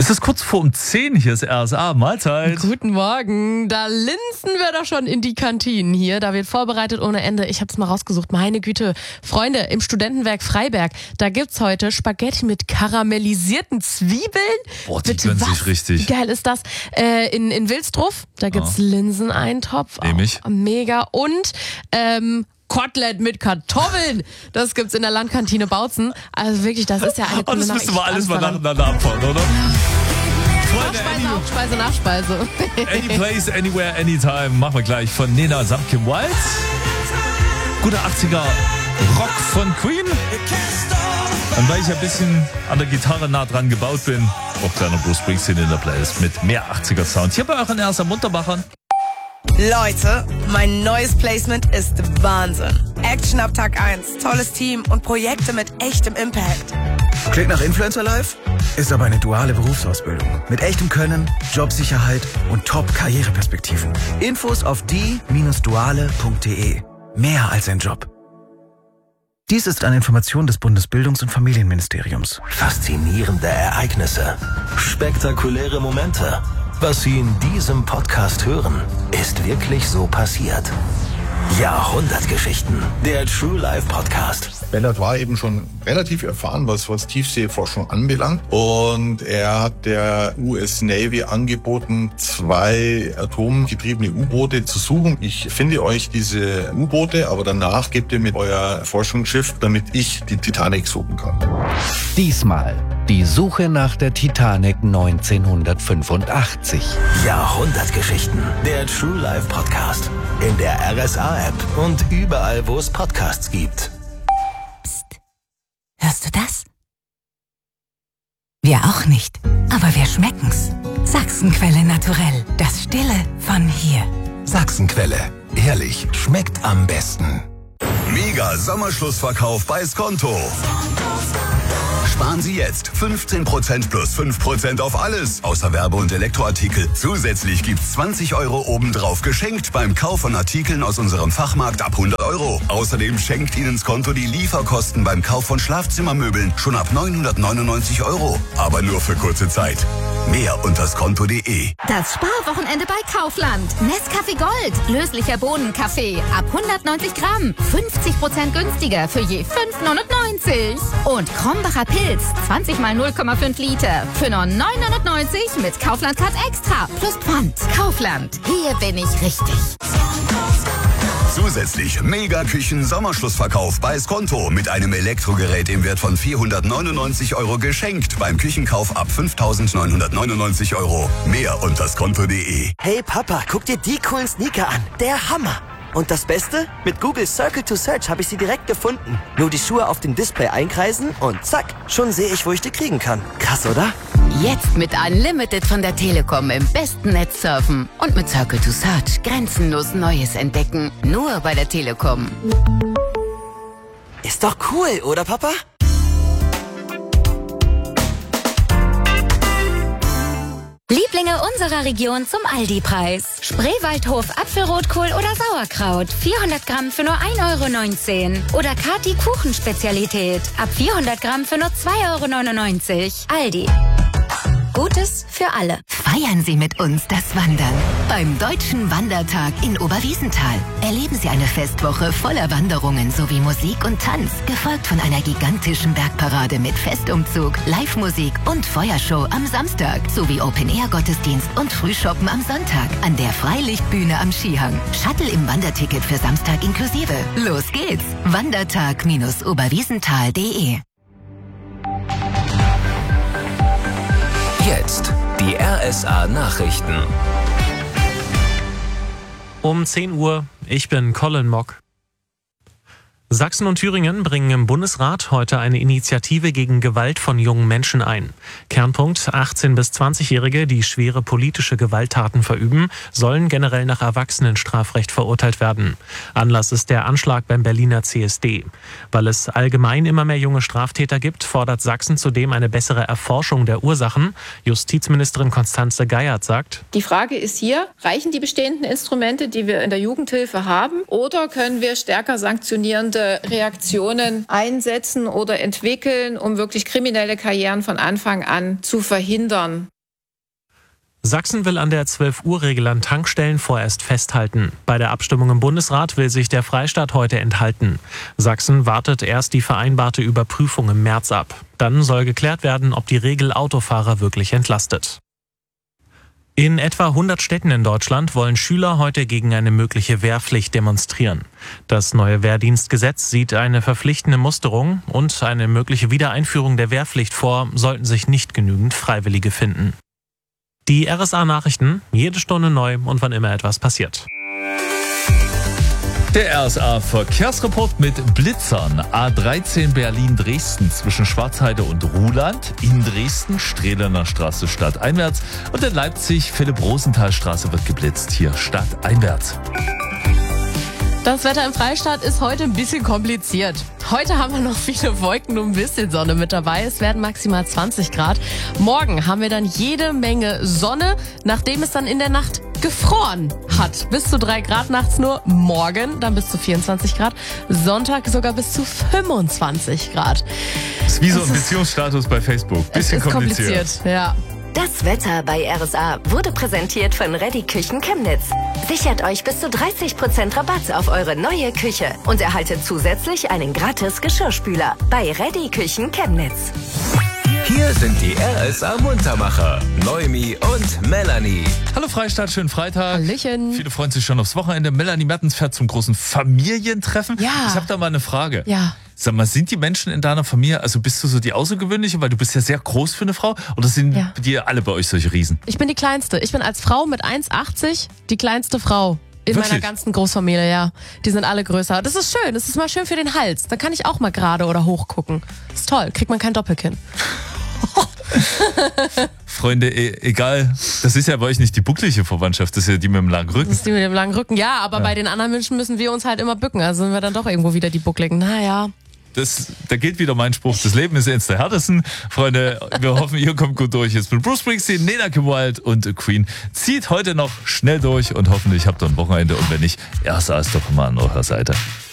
Es ist kurz vor 10, hier ist RSA, Mahlzeit. Guten Morgen, da linsen wir doch schon in die Kantinen hier, da wird vorbereitet ohne Ende. Ich hab's mal rausgesucht, meine Güte. Freunde, im Studentenwerk Freiberg, da gibt's heute Spaghetti mit karamellisierten Zwiebeln. Boah, die gönnen sich richtig. Wie geil ist das? In Wilsdruff, da gibt's Linseneintopf. Nämlich? Mega. Und, Kotelett mit Kartoffeln. Das gibt's in der Landkantine Bautzen. Also wirklich, das ist ja eine Und das müssen wir alles mal nacheinander abfahren, oder? Hauptspeise, Hauptspeise, Nachspeise. Any place, anywhere, anytime. Machen wir gleich von Nena samt Kim Wilde. Guter 80er Rock von Queen. Und weil ich ein bisschen an der Gitarre nah dran gebaut bin, auch kleiner Bruce Springsteen in der Playlist mit mehr 80er Sound. Hier bei euren RSA Munterbachern. Leute, mein neues Placement ist Wahnsinn. Action ab Tag 1, tolles Team und Projekte mit echtem Impact. Klingt nach Influencer Life? Ist aber eine duale Berufsausbildung. Mit echtem Können, Jobsicherheit und Top-Karriereperspektiven. Infos auf die-duale.de. Mehr als ein Job. Dies ist eine Information des Bundesbildungs- und Familienministeriums. Faszinierende Ereignisse. Spektakuläre Momente. Was Sie in diesem Podcast hören, ist wirklich so passiert. Jahrhundertgeschichten. Der True Life Podcast. Bellard war eben schon relativ erfahren, was Tiefseeforschung anbelangt. Und er hat der US Navy angeboten, 2 atomgetriebene U-Boote zu suchen. Ich finde euch diese U-Boote, aber danach gebt ihr mir euer Forschungsschiff, damit ich die Titanic suchen kann. Diesmal die Suche nach der Titanic 1985. Jahrhundertgeschichten. Der True Life Podcast. In der RSA-App und überall, wo es Podcasts gibt. Psst. Hörst du das? Wir auch nicht, aber wir schmecken's. Sachsenquelle Naturell. Das Stille von hier. Sachsenquelle. Ehrlich, schmeckt am besten. Mega Sommerschlussverkauf bei Skonto. Sparen Sie jetzt 15% plus 5% auf alles, außer Werbe- und Elektroartikel. Zusätzlich gibt's 20 € obendrauf geschenkt beim Kauf von Artikeln aus unserem Fachmarkt ab 100 €. Außerdem schenkt Ihnen Skonto die Lieferkosten beim Kauf von Schlafzimmermöbeln schon ab 999 €. Aber nur für kurze Zeit. Mehr unter skonto.de. Das Sparwochenende bei Kaufland. Nescafé Gold. Löslicher Bohnenkaffee. Ab 190 Gramm. 50% günstiger für je 5,99. Und Krombacher Pilz. 20 mal 0,5 Liter. Für nur 9,99 mit Kaufland Card Extra. Plus Pfand. Kaufland. Hier bin ich richtig. Zusätzlich Mega-Küchen-Sommerschlussverkauf bei Skonto mit einem Elektrogerät im Wert von 499 € geschenkt beim Küchenkauf ab 5.999 €. Mehr unter skonto.de. Hey Papa, guck dir die coolen Sneaker an. Der Hammer. Und das Beste? Mit Google Circle to Search habe ich sie direkt gefunden. Nur die Schuhe auf dem Display einkreisen und zack, schon sehe ich, wo ich die kriegen kann. Krass, oder? Jetzt mit Unlimited von der Telekom im besten Netz surfen. Und mit Circle to Search grenzenlos Neues entdecken. Nur bei der Telekom. Ist doch cool, oder Papa? Lieblinge unserer Region zum Aldi-Preis. Spreewaldhof Apfelrotkohl oder Sauerkraut. 400 Gramm für nur 1,19 €. Oder Kati Kuchenspezialität. Ab 400 Gramm für nur 2,99 €. Aldi. Gutes für alle. Feiern Sie mit uns das Wandern. Beim Deutschen Wandertag in Oberwiesenthal erleben Sie eine Festwoche voller Wanderungen sowie Musik und Tanz, gefolgt von einer gigantischen Bergparade mit Festumzug, Live-Musik und Feuershow am Samstag sowie Open-Air-Gottesdienst und Frühshoppen am Sonntag an der Freilichtbühne am Skihang. Shuttle im Wanderticket für Samstag inklusive. Los geht's! Wandertag-oberwiesenthal.de. Jetzt die RSA Nachrichten. Um 10 Uhr, ich bin Colin Mock. Sachsen und Thüringen bringen im Bundesrat heute eine Initiative gegen Gewalt von jungen Menschen ein. Kernpunkt: 18- bis 20-Jährige, die schwere politische Gewalttaten verüben, sollen generell nach Erwachsenenstrafrecht verurteilt werden. Anlass ist der Anschlag beim Berliner CSD. Weil es allgemein immer mehr junge Straftäter gibt, fordert Sachsen zudem eine bessere Erforschung der Ursachen. Justizministerin Constanze Geiert sagt: Die Frage ist hier, reichen die bestehenden Instrumente, die wir in der Jugendhilfe haben, oder können wir stärker sanktionierende bestimmte Reaktionen einsetzen oder entwickeln, um wirklich kriminelle Karrieren von Anfang an zu verhindern. Sachsen will an der 12-Uhr-Regel an Tankstellen vorerst festhalten. Bei der Abstimmung im Bundesrat will sich der Freistaat heute enthalten. Sachsen wartet erst die vereinbarte Überprüfung im März ab. Dann soll geklärt werden, ob die Regel Autofahrer wirklich entlastet. In etwa 100 Städten in Deutschland wollen Schüler heute gegen eine mögliche Wehrpflicht demonstrieren. Das neue Wehrdienstgesetz sieht eine verpflichtende Musterung und eine mögliche Wiedereinführung der Wehrpflicht vor, sollten sich nicht genügend Freiwillige finden. Die RSA-Nachrichten, jede Stunde neu und wann immer etwas passiert. Der RSA-Verkehrsreport mit Blitzern. A13 Berlin-Dresden zwischen Schwarzheide und Ruhland. In Dresden Strehlener Straße stadteinwärts. Und in Leipzig Philipp-Rosenthal-Straße wird geblitzt. Hier stadteinwärts. Das Wetter im Freistaat ist heute ein bisschen kompliziert. Heute haben wir noch viele Wolken und ein bisschen Sonne mit dabei. Es werden maximal 20 Grad. Morgen haben wir dann jede Menge Sonne, nachdem es dann in der Nacht gefroren hat. Bis zu 3 Grad nachts nur. Morgen dann bis zu 24 Grad. Sonntag sogar bis zu 25 Grad. Das ist wie so ein Beziehungsstatus bei Facebook. Bisschen kompliziert. Ja. Das Wetter bei RSA wurde präsentiert von Ready Küchen Chemnitz. Sichert euch bis zu 30% Rabatt auf eure neue Küche und erhaltet zusätzlich einen gratis Geschirrspüler bei Ready Küchen Chemnitz. Hier sind die RSA-Muntermacher, Noemi und Melanie. Hallo Freistaat, schönen Freitag. Hallöchen. Viele freuen sich schon aufs Wochenende. Melanie Mertens fährt zum großen Familientreffen. Ja. Ich habe da mal eine Frage. Ja. Sag mal, sind die Menschen in deiner Familie, also bist du so die Außergewöhnliche, weil du bist ja sehr groß für eine Frau, oder sind die alle bei euch solche Riesen? Ich bin die Kleinste. Ich bin als Frau mit 1,80 die kleinste Frau. In Wirklich? meiner ganzen Großfamilie, ja. Die sind alle größer. Das ist schön. Das ist mal schön für den Hals. Da kann ich auch mal gerade oder hoch gucken. Ist toll. Kriegt man kein Doppelkinn. Freunde, egal, das ist ja bei euch nicht die bucklige Verwandtschaft, das ist ja die mit dem langen Rücken. Das ist die mit dem langen Rücken. Ja, aber bei den anderen Menschen müssen wir uns halt immer bücken. Also sind wir dann doch irgendwo wieder die Buckligen. Naja. Da gilt wieder mein Spruch, das Leben ist eins der härtesten. Freunde, wir hoffen, ihr kommt gut durch. Jetzt mit Bruce Springsteen, Nina Kim-Wild und Queen. Zieht heute noch schnell durch und hoffentlich habt ihr ein Wochenende. Und wenn nicht, RSA ist doch immer an eurer Seite.